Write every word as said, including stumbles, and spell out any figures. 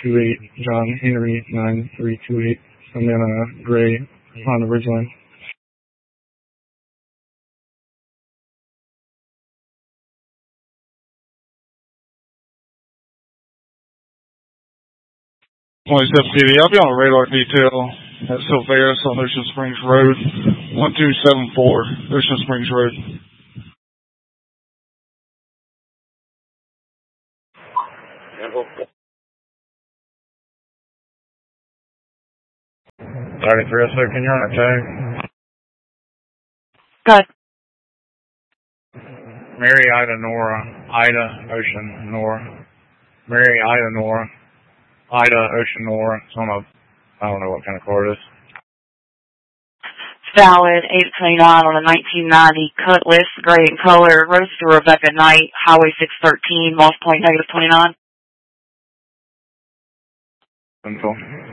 two eight, John Henry nine three two eight, and then a gray Honda Ridgeline. twenty-seven T V, I'll be on a radar detail at Silveris on Ocean Springs Road, one two seven four, Ocean Springs Road. thirty-three oh six, can you run a tag? Good. Mary Ida Nora, Ida Ocean Nora. Mary Ida Nora, Ida Ocean Nora. It's on a, I don't know what kind of car it is. Valid, eight twenty-nine on a nineteen ninety Cutlass, gray in color, Roadster Rebecca Knight, Highway six thirteen, Moss Point, negative twenty-nine. Info.